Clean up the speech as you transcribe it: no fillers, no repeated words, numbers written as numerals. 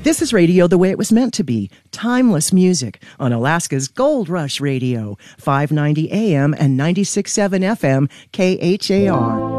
This is radio the way it was meant to be. Timeless music on Alaska's Gold Rush Radio, 590 AM and 96.7 FM, KHAR.